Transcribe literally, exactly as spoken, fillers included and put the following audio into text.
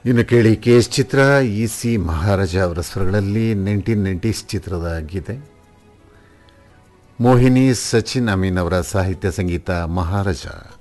ಇನ್ನು ಕೇಳಿ K S ಚಿತ್ರ E C ಮಹಾರಾಜ ಅವರ ಸ್ವರಗಳಲ್ಲಿ ನೈನ್ಟೀನ್ ನೈಂಟೀಸ್ ಚಿತ್ರದ ಗೀತೆ. ಮೋಹಿನಿ ಸಚಿನ್ ಅಮೀನ್ ಅವರ ಸಾಹಿತ್ಯ ಸಂಗೀತ ಮಹಾರಾಜ.